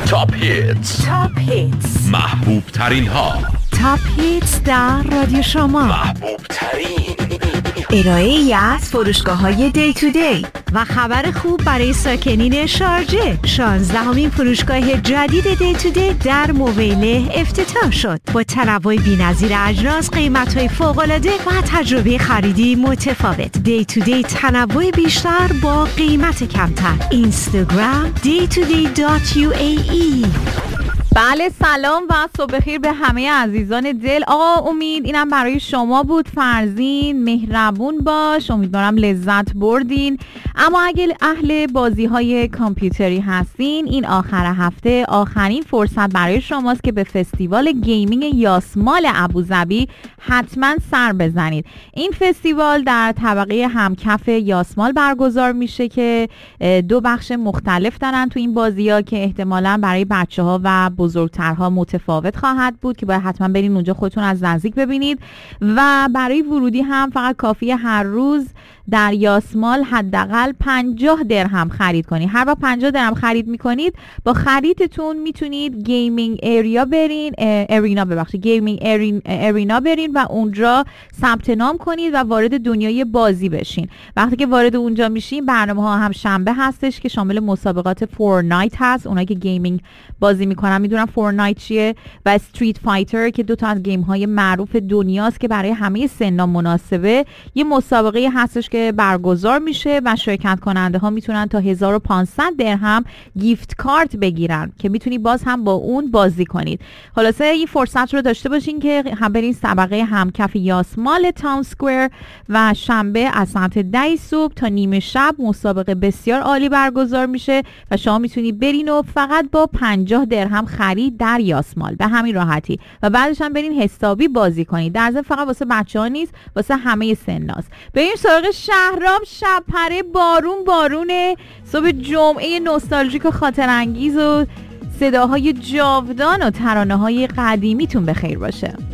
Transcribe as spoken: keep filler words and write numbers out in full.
تاپ هیتز، تاپ هیتز، محبوب ترین ها، تاپ هیتز در رادیو شما، محبوب ترین ارائه ای از فروشگاه های دی تو دی و خبر خوب برای ساکنین شارجه. شانزدهمین فروشگاه جدید دی تو دی در مویله افتتاح شد با تنوع بی‌نظیر اجناس، قیمت‌های فوق‌العاده و تجربه خریدی متفاوت. دی تو دی تنوع بیشتر با قیمت کمتر. اینستاگرام دی تو دی دات یو ای ای. بله، سلام و صبح بخیر به همه عزیزان دل. آقا امید، اینم برای شما بود. فرزین مهربون باش، امیدوارم لذت بردین. اما اگه اهل بازی های کامپیوتری هستین، این آخر هفته آخرین فرصت برای شماست که به فستیوال گیمینگ یاسمال ابوظبی حتما سر بزنید. این فستیوال در طبقه همکف یاسمال برگزار میشه که دو بخش مختلف دارن تو این بازی ها که احتمالاً برای بچه ها و بزرگترها متفاوت خواهد بود که باید حتما برین اونجا خودتون از نزدیک ببینید. و برای ورودی هم فقط کافیه هر روز در یاسمال حداقل پنجاه درهم خرید کنید. هر بار پنجاه درهم خرید میکنید، با خریدتون میتونید گیمینگ ایریا برین ارینا ببخشید گیمینگ ارین ارینا برین و اونجا ثبت نام کنید و وارد دنیای بازی بشین. وقتی که وارد اونجا میشین، برنامه ها هم شنبه هستش که شامل مسابقات فورتنایت هست. اونایی که گیمینگ بازی میکنن میدونن فورتنایت چیه، و استریت فایتر که دو تا از گیم های معروف دنیاست که برای همه سنا مناسبه. یه مسابقه هستش که برگزار میشه و شرکت کننده ها میتونن تا هزار و پانصد درهم گیفت کارت بگیرن که میتونی باز هم با اون بازی کنید. خلاصه این فرصت رو داشته باشین که هم برین طبقه همکف یاسمال تاون سکوئر و شنبه از ساعت ده صبح تا نیمه شب مسابقه بسیار عالی برگزار میشه و شما میتونی برین و فقط با پنجاه درهم خرید در یاسمال به همین راحتی و بعدش هم برین حسابی بازی کنید. در ضمن فقط واسه بچه‌ها نیست، واسه همه سناست. بریم سراغ شهرام شب‌پره. بارون بارونه صبح جمعه نوستالژیک و خاطر انگیز و صداهای جاودان و ترانه‌های قدیمیتون بخیر باشه.